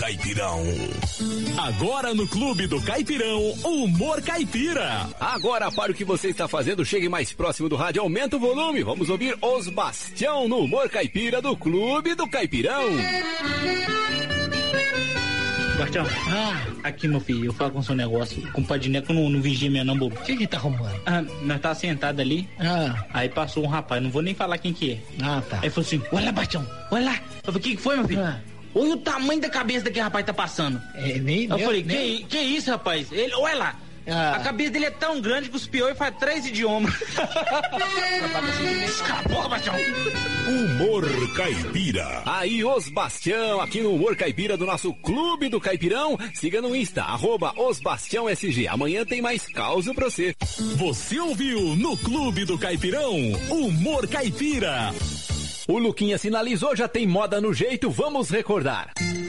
Caipirão. Agora no Clube do Caipirão, Humor Caipira. Agora, para o que você está fazendo, chegue mais próximo do rádio, aumenta o volume. Vamos ouvir Os Bastião no Humor Caipira do Clube do Caipirão. Bastião, aqui, meu filho, eu falo com o seu negócio. O compadre Neco não vigia minha não, bobo. O que tá arrumando? Nós tá sentado ali. Aí passou um rapaz, não vou nem falar quem que é. Tá. Aí falou assim, olha lá, Bastião, olha lá. Eu falei, o que foi, meu filho? Olha o tamanho da cabeça daquele rapaz tá passando. Eu falei, que isso, rapaz? Ele, olha lá. A cabeça dele é tão grande que os piores faz 3 idiomas. Cala a boca, Bastião. Humor Caipira. Aí, Os Bastião, aqui no Humor Caipira do nosso Clube do Caipirão. Siga no Insta, @OsBastiãoSG. Amanhã tem mais causa pra você. Você ouviu no Clube do Caipirão, Humor Caipira. O Luquinha sinalizou, já tem moda no jeito, vamos recordar.